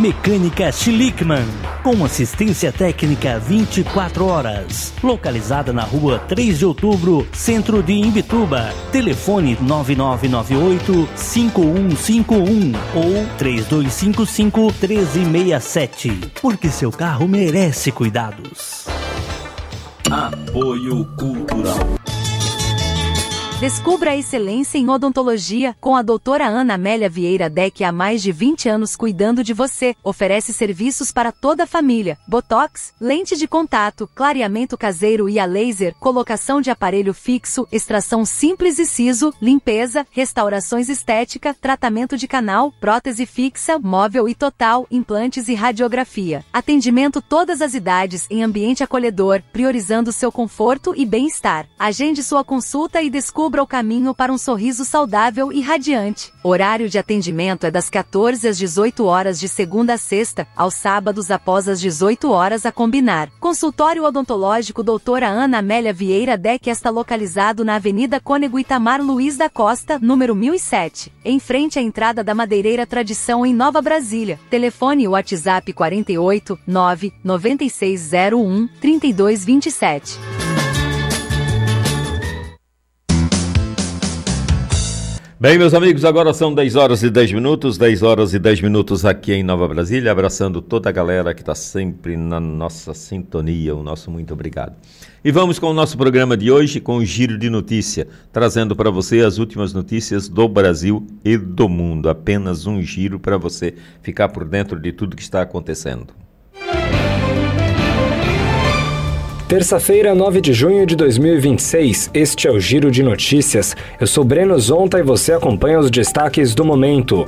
Mecânica Schlickmann, com assistência técnica 24 horas. Localizada na rua 3 de outubro, centro de Imbituba. Telefone 9998-5151 ou 3255-1367. Porque seu carro merece cuidados. Apoio Cultural. Descubra a excelência em odontologia com a doutora Ana Amélia Vieira Deck, há mais de 20 anos cuidando de você. Oferece serviços para toda a família: botox, lente de contato, clareamento caseiro e a laser, colocação de aparelho fixo, extração simples e siso, limpeza, restaurações estética, tratamento de canal, prótese fixa, móvel e total, implantes e radiografia. Atendimento todas as idades em ambiente acolhedor, priorizando seu conforto e bem-estar. Agende sua consulta e descubra o caminho para um sorriso saudável e radiante. Horário de atendimento é das 14 às 18 horas de segunda a sexta, aos sábados após as 18 horas a combinar. Consultório odontológico doutora Ana Amélia Vieira Deck está localizado na Avenida Cônego Itamar Luiz da Costa, número 1007, em frente à entrada da Madeireira Tradição em Nova Brasília. Telefone WhatsApp 48 9 9601 3227. Bem, meus amigos, agora são 10 horas e 10 minutos, 10 horas e 10 minutos aqui em Nova Brasília, abraçando toda a galera que está sempre na nossa sintonia, o nosso muito obrigado. E vamos com o nosso programa de hoje, com o Giro de Notícia, trazendo para você as últimas notícias do Brasil e do mundo. Apenas um giro para você ficar por dentro de tudo que está acontecendo. Terça-feira, 9 de junho de 2026, este é o Giro de Notícias. Eu sou Breno Zonta e você acompanha os destaques do momento.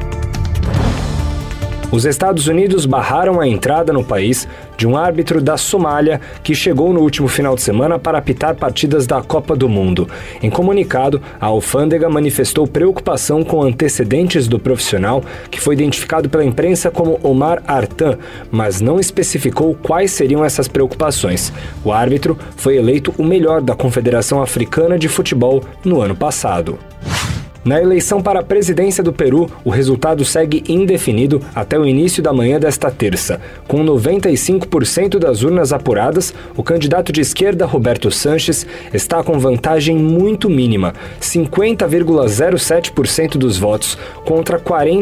Os Estados Unidos barraram a entrada no país de um árbitro da Somália que chegou no último final de semana para apitar partidas da Copa do Mundo. Em comunicado, a alfândega manifestou preocupação com antecedentes do profissional, que foi identificado pela imprensa como Omar Artan, mas não especificou quais seriam essas preocupações. O árbitro foi eleito o melhor da Confederação Africana de Futebol no ano passado. Na eleição para a presidência do Peru, o resultado segue indefinido até o início da manhã desta terça. Com 95% das urnas apuradas, o candidato de esquerda, Roberto Sanches, está com vantagem muito mínima, 50,07% dos votos contra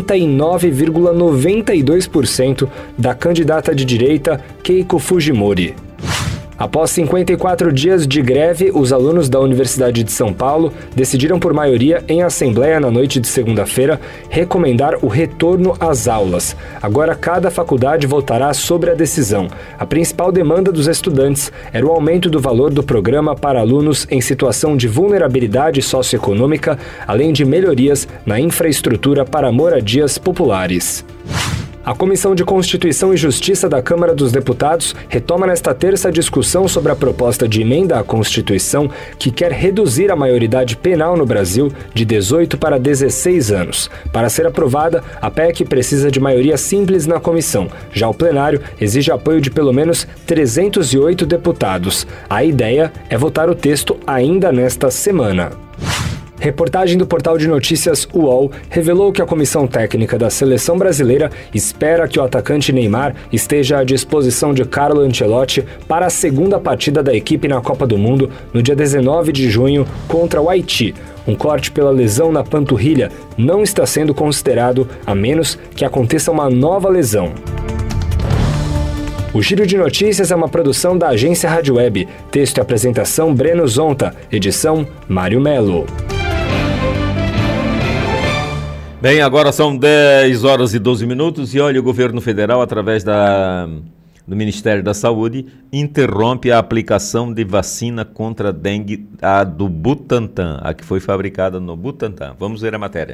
49,92% da candidata de direita, Keiko Fujimori. Após 54 dias de greve, os alunos da Universidade de São Paulo decidiram por maioria em assembleia na noite de segunda-feira recomendar o retorno às aulas. Agora cada faculdade votará sobre a decisão. A principal demanda dos estudantes era o aumento do valor do programa para alunos em situação de vulnerabilidade socioeconômica, além de melhorias na infraestrutura para moradias populares. A Comissão de Constituição e Justiça da Câmara dos Deputados retoma nesta terça a discussão sobre a proposta de emenda à Constituição que quer reduzir a maioridade penal no Brasil de 18 para 16 anos. Para ser aprovada, a PEC precisa de maioria simples na comissão. Já o plenário exige apoio de pelo menos 308 deputados. A ideia é votar o texto ainda nesta semana. Reportagem do portal de notícias UOL revelou que a comissão técnica da seleção brasileira espera que o atacante Neymar esteja à disposição de Carlo Ancelotti para a segunda partida da equipe na Copa do Mundo no dia 19 de junho contra o Haiti. Um corte pela lesão na panturrilha não está sendo considerado, a menos que aconteça uma nova lesão. O Giro de Notícias é uma produção da agência Rádio Web. Texto e apresentação Breno Zonta. Edição Mário Melo. Bem, agora são 10 horas e 12 minutos e olha, o governo federal, através do Ministério da Saúde, interrompe a aplicação de vacina contra a dengue, a do Butantan, a que foi fabricada no Butantan. Vamos ver a matéria.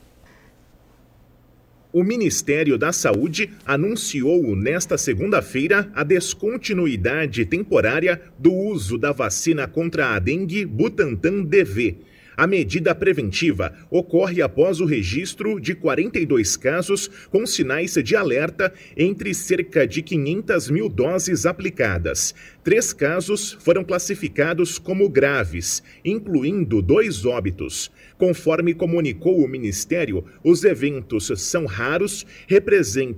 O Ministério da Saúde anunciou nesta segunda-feira a descontinuidade temporária do uso da vacina contra a dengue Butantan DV. A medida preventiva ocorre após o registro de 42 casos com sinais de alerta entre cerca de 500 mil doses aplicadas. 3 casos foram classificados como graves, incluindo 2 óbitos. Conforme comunicou o Ministério, os eventos são raros, representam